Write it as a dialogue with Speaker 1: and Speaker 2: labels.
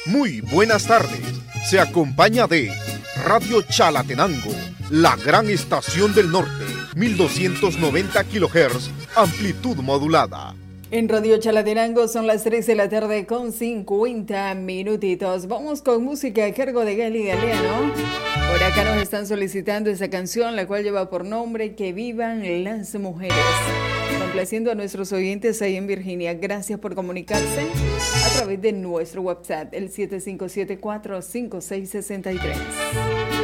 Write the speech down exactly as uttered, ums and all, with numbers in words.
Speaker 1: Muy buenas tardes. Se acompaña de Radio Chalatenango, la gran estación del norte, mil doscientos noventa kilohertz, amplitud modulada.
Speaker 2: En Radio Chalatenango son las tres de la tarde con cincuenta minutitos. Vamos con música a cargo de Gali Galeano. Por acá nos están solicitando esa canción, la cual lleva por nombre Que Vivan las Mujeres. Complaciendo a nuestros oyentes ahí en Virginia. Gracias por comunicarse a través de nuestro WhatsApp, el siete cinco siete, cuatro cinco seis, seis tres.